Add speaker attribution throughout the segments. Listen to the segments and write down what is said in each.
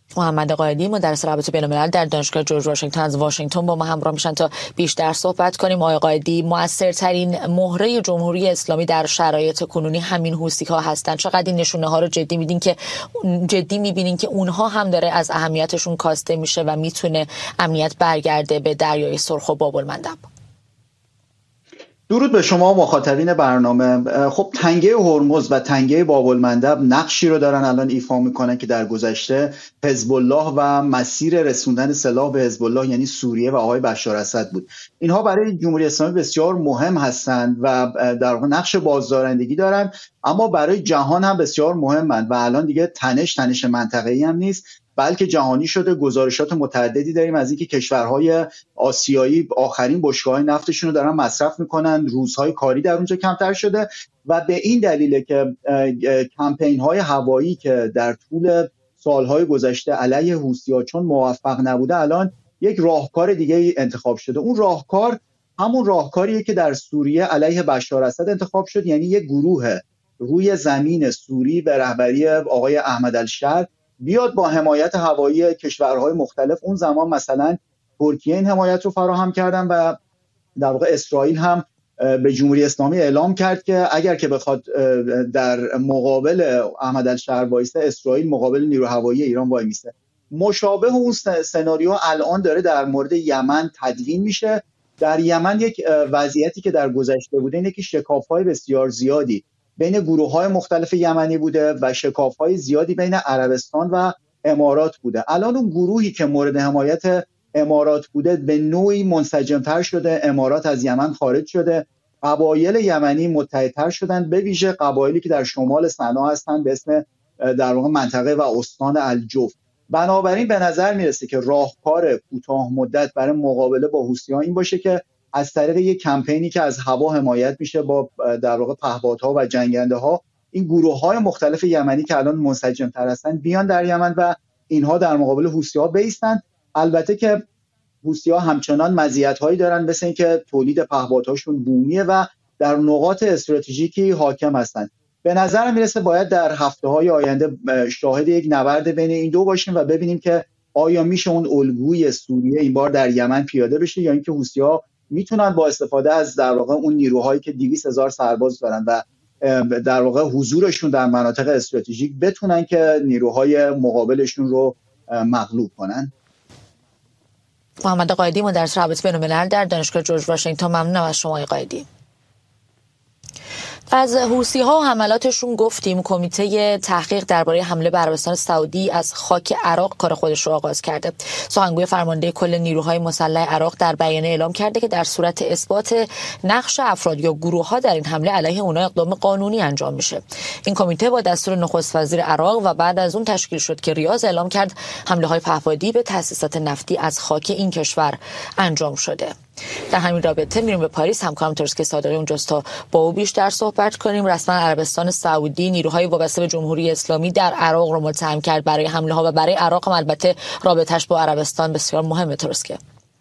Speaker 1: محمد قائدی مدرس روابط بین‌الملل در دانشگاه جورج واشنگتن از واشنگتن با ما همراه میشن تا بیشتر صحبت کنیم. آقای قائدی، موثرترین مهره جمهوری اسلامی در شرایط کنونی همین حوثی‌ها هستند. چقدر این نشونه‌ها رو جدی می‌بینین که اونها هم داره از اهمیتشون کاسته میشه و میتونه امنیت برگرده به دریای سرخ و باب المندب؟
Speaker 2: درود به شما مخاطبین برنامه. خب تنگه هرمز و تنگه باب المندب نقشی رو دارن الان ایفا میکنن که در گذشته حزب الله و مسیر رسوندن سلاح به حزب الله یعنی سوریه و آقای بشار اسد بود. اینها برای جمهوری اسلامی بسیار مهم هستند و در واقع نقش بازدارندگی دارن، اما برای جهان هم بسیار مهمند و الان دیگه تنش منطقه‌ای هم نیست بلکه جهانی شده. گزارشات متعددی داریم از اینکه کشورهای آسیایی آخرین بشکه‌های نفتشون رو دارن مصرف میکنن، روزهای کاری در اونجا کمتر شده و به این دلیله که کمپین‌های هوایی که در طول سالهای گذشته علیه حوثی‌ها چون موفق نبوده الان یک راهکار دیگه انتخاب شده. اون راهکار همون راهکاریه که در سوریه علیه بشار اسد انتخاب شد، یعنی یک گروه روی زمین سوری به رهبری آقای احمد الشر بیاد با حمایت هوایی کشورهای مختلف. اون زمان مثلا ترکیه این حمایت رو فراهم کردن و در واقع اسرائیل هم به جمهوری اسلامی اعلام کرد که اگر که بخواد در مقابل احمد الشر وایسته، اسرائیل مقابل نیروی هوایی ایران وای میسته. مشابه اون سناریو الان داره در مورد یمن تدوین میشه. در یمن یک وضعیتی که در گذشته بوده اینه که شکاف‌های بسیار زیادی بین گروه‌های مختلف یمنی بوده و شکاف‌های زیادی بین عربستان و امارات بوده. الان اون گروهی که مورد حمایت امارات بوده به نوعی منسجم‌تر شده، امارات از یمن خارج شده، قبایل یمنی متحدتر شدن، به ویژه قبایلی که در شمال صنعا هستن به اسم در واقع منطقه و استان الجوف. بنابراین به نظر میرسه که راهکار کوتاه مدت برای مقابله با حوثی‌ها این باشه که از طریق یک کمپینی که از هوا حمایت میشه با در واقع پهپادها و جنگنده‌ها، این گروه‌های مختلف یمنی که الان منسجم‌تر هستن بیان در یمن و اینها در مقابل حوثی‌ها بایستن. البته که حوثی‌ها همچنان مزیت‌هایی دارن، مثل اینکه تولید پهپادهاشون بومیه و در نقاط استراتژیکی حاکم هستن. به نظر میرسه باید در هفته‌های آینده شاهد یک نبرد بین این دو باشیم و ببینیم که آیا میشه اون الگوی سوریه این بار در یمن پیاده بشه یا اینکه حوثی‌ها میتونن با استفاده از در واقع اون نیروهایی که 200,000 سرباز دارن و در واقع حضورشون در مناطق استراتژیک بتونن که نیروهای مقابلشون رو مغلوب کنن.
Speaker 1: محمد قائدی مدرس روابط بین‌الملل در دانشگاه جورج واشنگتن، ممنونم از شما قائدی. از حوثی‌ها و حملاتشون گفتیم. کمیته تحقیق درباره حمله به عربستان سعودی از خاک عراق کار خودش رو آغاز کرده. سخنگوی فرمانده کل نیروهای مسلح عراق در بیانیه اعلام کرده که در صورت اثبات نقش افراد یا گروه‌ها در این حمله علیه اونها اقدام قانونی انجام میشه. این کمیته با دستور نخست وزیر عراق و بعد از اون تشکیل شد که ریاض اعلام کرد حمله‌های پهپادی به تأسیسات نفتی از خاک این کشور انجام شده. در همین رابطه میریم به پاریس. همکارم ترسکی صادقی اونجاست تا با او بیشتر صحبت کنیم. رسما عربستان سعودی نیروهای وابسته به جمهوری اسلامی در عراق رو متهم کرد برای حمله ها و برای عراق هم البته رابطش با عربستان بسیار مهمه. ترسکی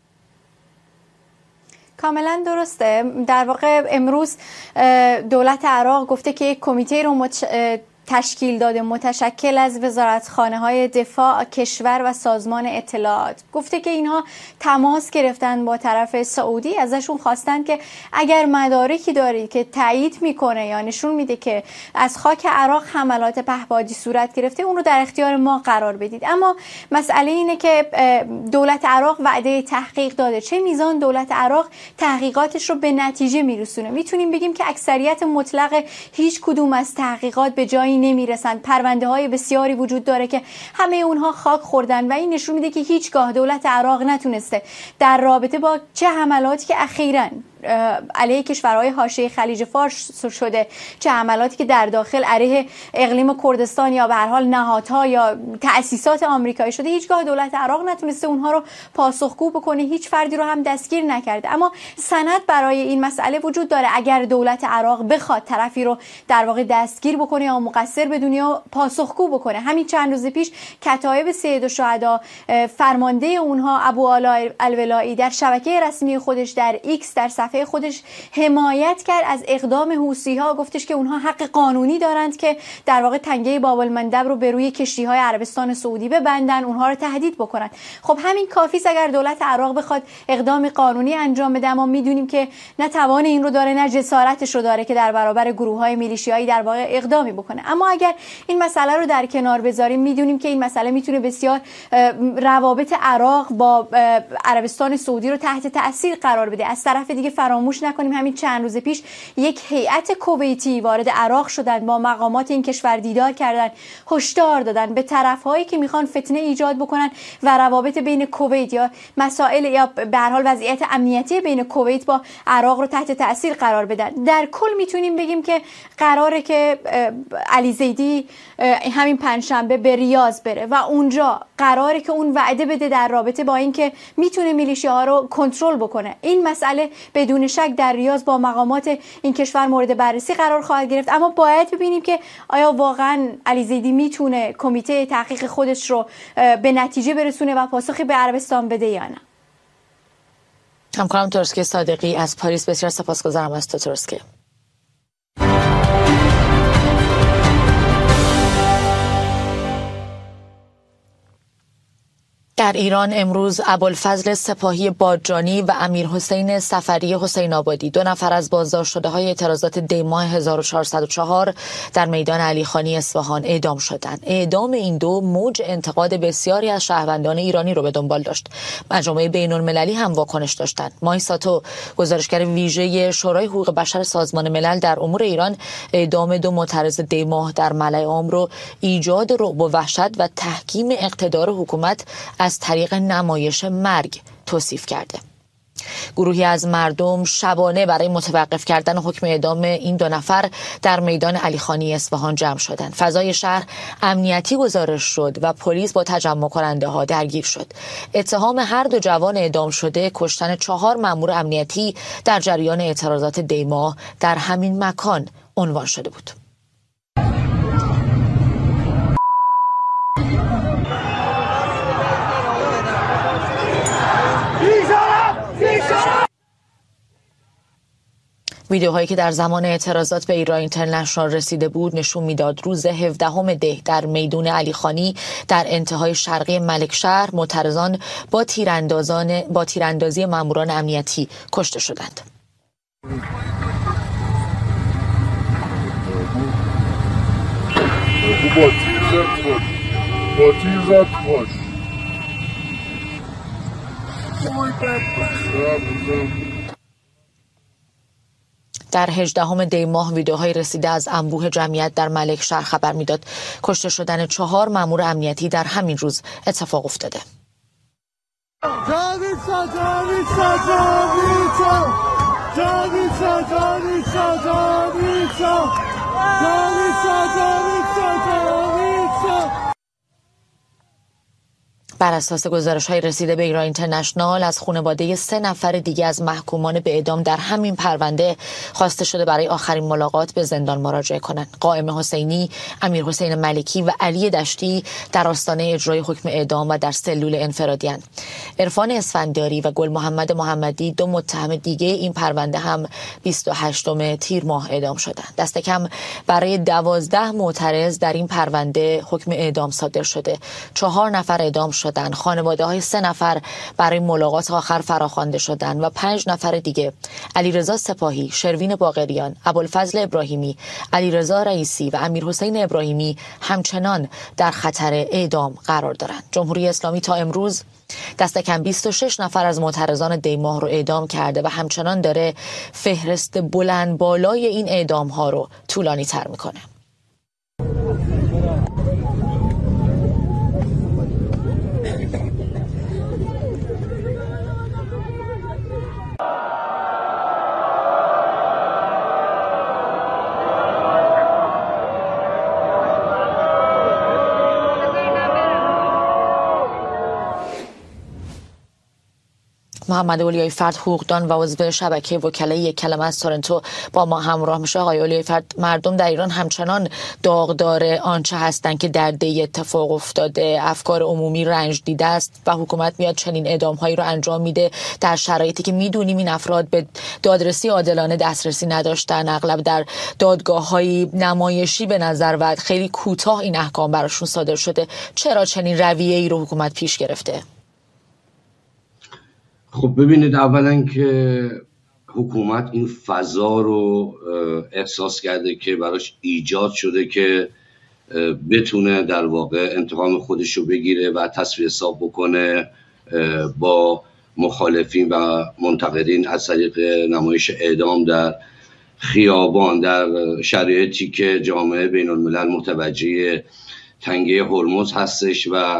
Speaker 3: کاملا درسته. در واقع امروز دولت عراق گفته که یک کمیته رو تشکیل داده متشکل از وزارتخانه‌های دفاع کشور و سازمان اطلاعات. گفته که اینها تماس گرفتن با طرف سعودی، ازشون خواستن که اگر مدارکی دارید که تایید میکنه یا نشون میده که از خاک عراق حملات پهپادی صورت گرفته، اون رو در اختیار ما قرار بدید. اما مسئله اینه که دولت عراق وعده تحقیق داده. چه میزان دولت عراق تحقیقاتش رو به نتیجه میرسونه؟ میتونیم بگیم که اکثریت مطلق هیچ کدوم از تحقیقات به جایی نمیرسند. پرونده های بسیاری وجود داره که همه اونها خاک خوردن و این نشون میده که هیچگاه دولت عراق نتونسته در رابطه با چه حملاتی که اخیراً علیه کشورهای حاشیه خلیج فارس شده، چه حملاتی که در داخل علیه اقلیم کردستان یا به هر حال نهادها یا تأسیسات آمریکایی شده، هیچگاه دولت عراق نتونسته اونها رو پاسخگو بکنه، هیچ فردی رو هم دستگیر نکرده. اما سند برای این مسئله وجود داره. اگر دولت عراق بخواد طرفی رو در واقع دستگیر بکنه یا مقصر بدونه یا پاسخگو بکنه، همین چند روز پیش کتایب سید الشهدا فرمانده اونها ابو علا الولایی در شبکه رسمی خودش در ایکس در صفحه صفحه خودش حمایت کرد از اقدام حوثی‌ها، گفتش که اونها حق قانونی دارند که در واقع تنگه باب المندب رو به روی کشتی‌های عربستان سعودی ببندن، اونها رو تهدید بکنن. خب همین کافی است اگر دولت عراق بخواد اقدام قانونی انجام بده، اما میدونیم که نه توان این رو داره نه جسارتش رو داره که در برابر گروه‌های میلیشیایی در واقع اقدامی بکنه. اما اگر این مسئله رو در کنار بذاریم، میدونیم که این مسئله میتونه بسیار روابط عراق با عربستان سعودی رو تحت تأثیر قرار بده. از طرف دیگه فراموش نکنیم همین چند روز پیش یک هیئت کویتی وارد عراق شدن، با مقامات این کشور دیدار کردن، هشدار دادن به طرف‌هایی که میخوان فتنه ایجاد بکنن و روابط بین کویت یا مسائل یا به هر حال وضعیت امنیتی بین کویت با عراق رو تحت تأثیر قرار بدن. در کل میتونیم بگیم که قراره که علی زیدی همین پنجشنبه به ریاض بره و اونجا قراره که اون وعده بده در رابطه با اینکه میتونه میلیشیاها رو کنترل بکنه. این مسئله بدون شک در ریاض با مقامات این کشور مورد بررسی قرار خواهد گرفت، اما باید ببینیم که آیا واقعا علی زیدی میتونه کمیته تحقیق خودش رو به نتیجه برسونه و پاسخی به عربستان بده یا نه.
Speaker 1: همکارم ترسکی صادقی از پاریس، بسیار سپاسگزارم از تو ترسکی. در ایران امروز ابوالفضل سپاهی بادجانی و امیرحسین صفری حسین آبادی، دو نفر از بازداشت شده های اعتراضات دی‌ماه 1404 در میدان علیخانی اصفهان اعدام شدند. اعدام این دو موج انتقاد بسیاری از شهروندان ایرانی رو به دنبال داشت. مجامع بین‌المللی هم واکنش داشتند. ماهی ساتو، گزارشگر ویژه شورای حقوق بشر سازمان ملل در امور ایران، اعدام دو معترض دی‌ماه در ملأ عام رو ایجاد رعب و وحشت و تحکیم اقتدار حکومت از طریق نمایش مرگ توصیف کرده. گروهی از مردم شبانه برای متوقف کردن حکم اعدام این دو نفر در میدان علیخانی اصفهان جمع شدند. فضای شهر امنیتی گزارش شد و پلیس با تجمع کننده ها درگیر شد. اتهام هر دو جوان اعدام شده کشتن 4 مأمور امنیتی در جریان اعتراضات دی‌ماه در همین مکان عنوان شده بود. ویدیوهایی که در زمان اعتراضات به ایران اینترنشنال رسیده بود نشون میداد روز 17 دی در میدان علیخانی در انتهای شرقی ملکشهر معترضان با تیراندازی ماموران امنیتی کشته شدند. در 18 دی ماه ویدیوهای رسیده از انبوه جمعیت در ملکشهر خبر میداد کشته شدن 4 مأمور امنیتی در همین روز اتفاق افتاده. بر اساس گزارش‌های رسیده به ایران اینترنشنال از خانواده 3 نفر دیگه از محکومان به اعدام در همین پرونده خواسته شده برای آخرین ملاقات به زندان مراجعه کنند. قائم حسینی، امیرحسین ملکی و علی دشتی در آستانه اجرای حکم اعدام و در سلول انفرادی اند. عرفان اسفندیاری و گل محمد محمدی، 2 متهم دیگه این پرونده هم 28 تیر ماه اعدام شدند. دست کم برای 12 معترض در این پرونده حکم اعدام صادر شده. 4 نفر اعدام شدند. خانواده‌های 3 نفر برای ملاقات آخر فراخوانده شدند و 5 نفر دیگه، علیرضا سپاهی، شروین باقریان، ابوالفضل ابراهیمی، علیرضا رئیسی و امیرحسین ابراهیمی همچنان در خطر اعدام قرار دارند. جمهوری اسلامی تا امروز دست کم 26 نفر از معترضان دی‌ماه رو اعدام کرده و همچنان داره فهرست بلند بالای این اعدام ها رو طولانی تر میکنه. محمد اولیای فرد، حقوقدان و عضو شبکه وکلای یک کلمه از تورنتو با ما همراه میشه. آقای اولیای فرد، مردم در ایران همچنان داغدار آنچه هستند که در دی اتفاق افتاده، افکار عمومی رنج دیده است و حکومت میاد چنین اعدام‌هایی رو انجام میده در شرایطی که میدونیم این افراد به دادرسی عادلانه دسترسی نداشتن، اغلب در دادگاه‌های نمایشی به نظر و خیلی کوتاه این احکام براشون صادر شده. چرا چنین رویه‌ای رو حکومت پیش گرفته؟
Speaker 4: خب ببینید، اولا که حکومت این فضا رو احساس کرده که براش ایجاد شده که بتونه در واقع انتقام خودش رو بگیره و تصفیه حساب بکنه با مخالفین و منتقدین از طریق نمایش اعدام در خیابان، در شرایطی که جامعه بین الملل متوجه تنگه هرمز هستش و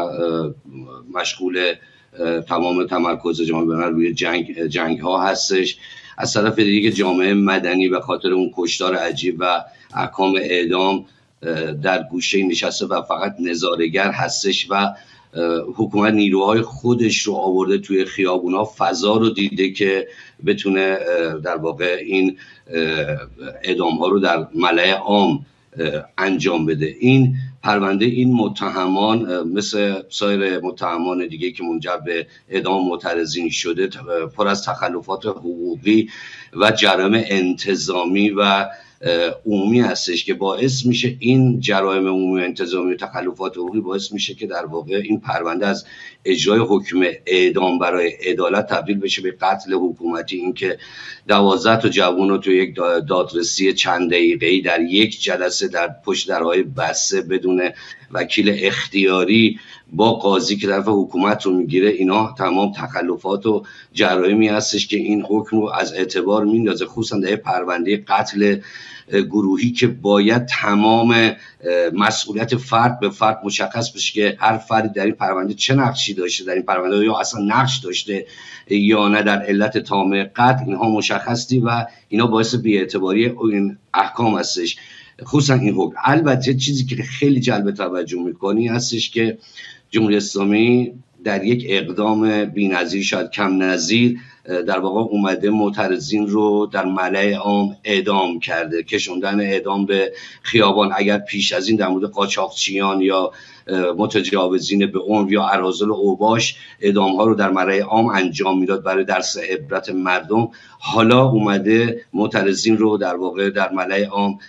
Speaker 4: مشغول تمام تمرکز جامعه بین الملل روی جنگ ها هستش. از طرف دیگه جامعه مدنی به خاطر اون کشتار عجیب و احکام اعدام در گوشه نشسته و فقط نظاره‌گر هستش و حکومت نیروهای خودش رو آورده توی خیابونا، فضا رو دیده که بتونه در واقع این اعدام ها رو در ملأ عام انجام بده. این پرونده این متهمان مثل سایر متهمان دیگه که منجر به اعدام معترضین شده پر از تخلفات حقوقی و جرایم انتظامی و عمومی هستش که باعث میشه این جرایم عمومی و انتظامی و تخلفات حقوقی باعث میشه که در واقع این پرونده از اجرای حکم اعدام برای عدالت تبدیل بشه به قتل حکومتی. این که 12 تا جوان رو توی یک دادرسی چند دقیقه‌ای در یک جلسه در پشت درهای بسته بدون وکیل اختیاری با قاضی که طرف حکومت رو میگیره، اینا تمام تخلفات و جرایمی هستش که این حکم رو از اعتبار میندازه، خصوصا در پرونده قتل گروهی که باید تمام مسئولیت فرد به فرد مشخص بشه که هر فردی در این پرونده چه نقشی داشته در این پرونده، یا اصلا نقش داشته یا نه در علت تام قتل. اینها مشخصی و اینا باعث بی‌اعتباری این احکام هستش، خصوصا این حکم. البته چیزی که خیلی جلب توجه میکنی هستش که جمهوری اسلامی در یک اقدام بی‌نظیر، شاید کم نظیر، در واقع اومده معترضین رو در ملأ عام اعدام کرده، کشوندن اعدام به خیابان. اگر پیش از این در مورد قاچاقچیان یا متجاوزین به عنف یا اراذل و اوباش اعدام ها رو در ملأ عام انجام میداد برای درس عبرت مردم، حالا اومده معترضین رو در واقع در ملأ عام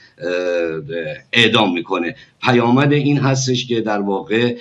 Speaker 4: اعدام میکنه. پیامد این هستش که در واقع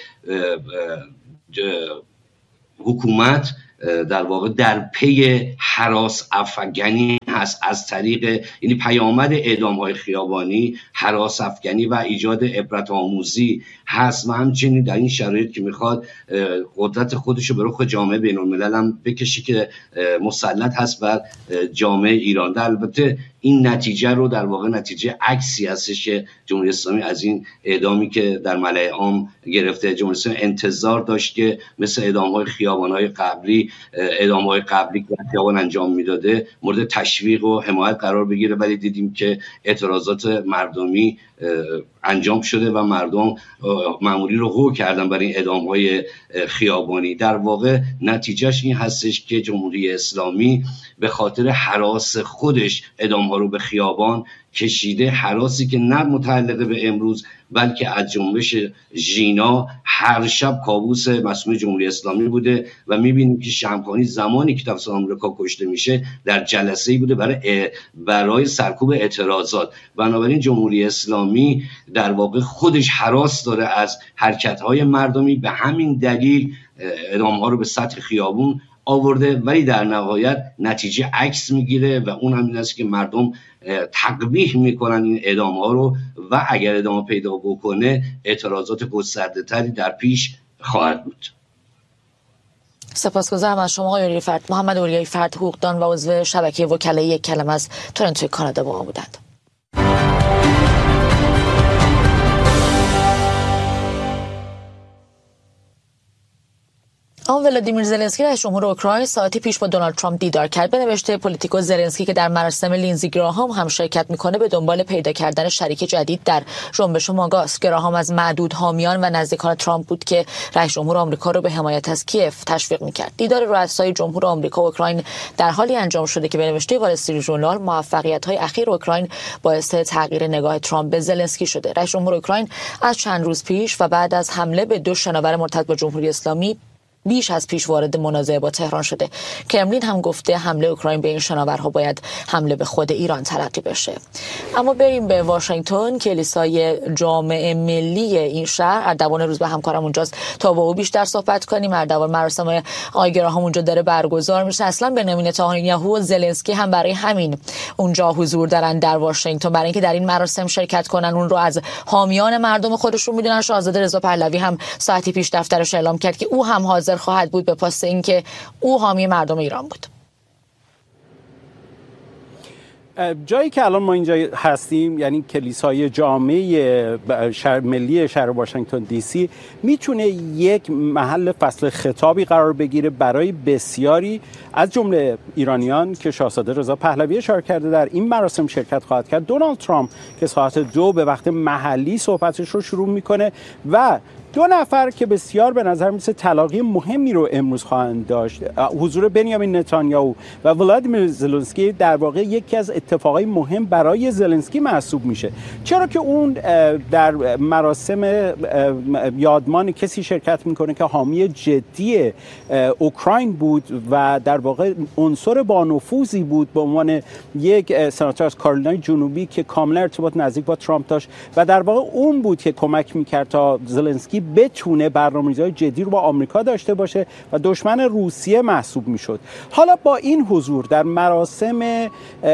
Speaker 4: حکومت در واقع در پی هراس افکنی هست از طریق، یعنی پیامد اعدام‌های خیابانی هراس افکنی و ایجاد عبرت آموزی هست و همچنین در این شرایط که میخواد قدرت خودش رو به رخ جامعه بین الملل هم بکشه که مسلط هست بر جامعه ایران. در البته این نتیجه رو در واقع نتیجه عکسی هستش که جمهوری اسلامی از این اعدامی که در ملأ عام گرفته. جمهوری اسلامی انتظار داشت که مثل اعدام‌های خیابان‌های قبلی، اعدام‌های قبلی که خیابان انجام میداده مورد تشویق و حمایت قرار بگیره، ولی دیدیم که اعتراضات مردمی انجام شده و مردم مأموری رو هو کردن برای این اعدام‌های خیابانی. در واقع نتیجهش این هستش که جمهوری اسلامی به خاطر هراس خودش اعدام‌ها رو به خیابان کشیده، هراسی که نه متعلق به امروز بلکه از جنبش ژینا هر شب کابوس مسئول جمهوری اسلامی بوده و می‌بینیم که شمخانی زمانی که توسط آمریکا کشته میشه در جلسه‌ای بوده برای سرکوب اعتراضات. بنابراین جمهوری اسلامی در واقع خودش هراس داره از حرکت‌های مردمی، به همین دلیل اعدام‌ها رو به سطح خیابون آورده، ولی در نهایت نتیجه عکس میگیره و اون هم این است که مردم تقبیح میکنن این اعدام‌ها رو و اگر ادامه پیدا بکنه اعتراضات گسترده تری در پیش خواهد بود.
Speaker 1: سپاسگزارم از شما آقای اولیای فرد. محمد اولیای فرد، حقوقدان و عضو شبکه وکلای یک کلمه از تورنتو کانادا با ما بودند. ولادیمیر زلنسکی رئیس جمهور اوکراین ساعتی پیش با دونالد ترامپ دیدار کرد. به نوشته پلیتیکو، زلنسکی که در مراسم لینزی گراهام هم شرکت میکنه به دنبال پیدا کردن شریک جدید در جنبش ماگا است. گراهام از معدود حامیان و نزدیکان ترامپ بود که رئیس جمهور آمریکا رو به حمایت از کیف تشویق میکرد. دیدار رؤسای جمهور آمریکا و اوکراین در حالی انجام شده که به نوشته وال استریت ژورنال موفقیت‌های اخیر اوکراین باعث تغییر نگاه ترامپ به زلنسکی شده. رئیس جمهور اوکراین از چند روز پیش و بعد از حمله به 2 شناور مرتبط با جمهوری اسلامی بیش از پیش وارد منازعه با تهران شده. کرملین هم گفته حمله اوکراین به این شناورها باید حمله به خود ایران تلقی بشه. اما بریم به واشنگتن. کلیسای جامع ملی این شهر، اردوان روز به همکارم اونجاست تا با او بیشتر صحبت کنیم. اردوان، مراسم آقای گراهام اونجا داره برگزار میشه. اصلا بنیامین نتانیاهو و زلنسکی هم برای همین اونجا حضور دارن در واشنگتن، برای اینکه در این مراسم شرکت کنن. اون رو از حامیان مردم خودشون میدونن. شاهزاده رضا پهلوی هم ساعتی پیش دفترش اعلام کرد که او هم حاضر خواهد بود به پاس اینکه او حامی مردم ایران بود.
Speaker 5: جایی که الان ما اینجا هستیم، یعنی کلیسای جامع ملی شهر واشنگتن دی سی، میتونه یک محل فصل خطابی قرار بگیره برای بسیاری از جمله ایرانیان که شاهزاده رضا پهلوی اشاره کرده در این مراسم شرکت خواهد کرد. دونالد ترامپ که ساعت 2 به وقت محلی صحبتش رو شروع میکنه و 2 نفر که بسیار به نظر میسه تلاقی مهمی رو امروز خواهند داشت، حضور بنیامین نتانیاهو و ولادیمیر زلنسکی، در واقع یکی از اتفاقای مهم برای زلنسکی محسوب میشه، چرا که اون در مراسم یادمان کسی شرکت میکنه که حامی جدی اوکراین بود و در واقع عنصر با نفوذی بود به عنوان یک سناتور از کارولینای جنوبی که کاملا ارتباط نزدیک با ترامپ داشت و در واقع اون بود که کمک میکرد تا زلنسکی بتونه برنامه‌ریزی‌های جدی رو با آمریکا داشته باشه و دشمن روسیه محسوب میشد. حالا با این حضور در مراسم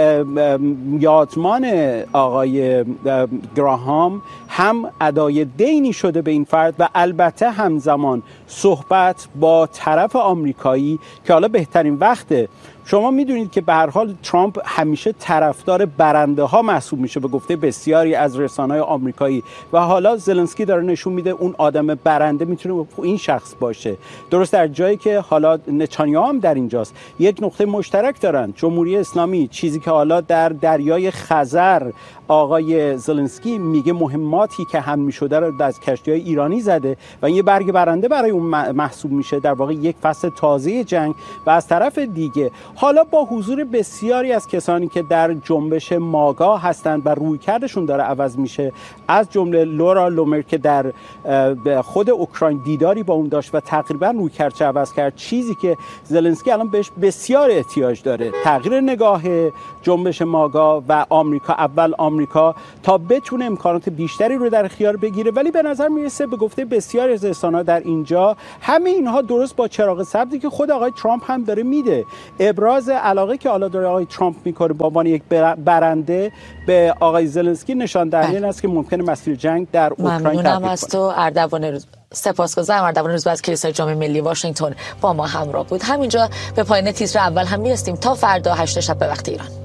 Speaker 5: یادمان آقای گراهام هم ادای دینی شده به این فرد و البته همزمان صحبت با طرف آمریکایی که حالا بهترین وقته. شما میدونید که به هر حال ترامپ همیشه طرفدار برنده ها محسوب میشه به گفته بسیاری از رسانه‌های آمریکایی و حالا زلنسکی داره نشون میده اون آدم برنده میتونه این شخص باشه. درست در جایی که حالا نتانیاهو هم در اینجاست، یک نقطه مشترک دارن، جمهوری اسلامی، چیزی که حالا در دریای خزر آقای زلنسکی میگه مهماتی که هم میشده رو از کشتی‌های ایرانی زده و این یه برگ برنده برای اون محسوب میشه، در واقع یک فصل تازه جنگ. و از طرف دیگه حالا با حضور بسیاری از کسانی که در جنبش ماگا هستند و رویکردشون داره عوض میشه، از جمله لورا لومر که در خود اوکراین دیداری با اون داشت و تقریبا رویکردش عوض کرد، چیزی که زلنسکی الان بهش بسیار احتیاج داره، تغییر نگاه جنبش ماگا و آمریکا، اول آمریکا، تا بتونه امکانات بیشتری رو در اختیار بگیره. ولی به نظر میرسه به گفته بسیاری از رسانه‌ها در اینجا همه اینها درست با چراغ سبزی که خود آقای ترامپ هم داره میده، ابراز علاقه که حالا داره آقای ترامپ میکنه با عنوان یک برنده به آقای زلنسکی نشان دهنده این است که ممکنه مسیر جنگ در اوکراین تغییر کنه.
Speaker 1: ممنونم از تو اردوان سپاسگزارم. اردوان روز از کلیسای جامع ملی واشنگتن با ما همراه بود. همینجا به پایان تیتر اول هم میرسیم. تا فردا 8 شب به وقت ایران.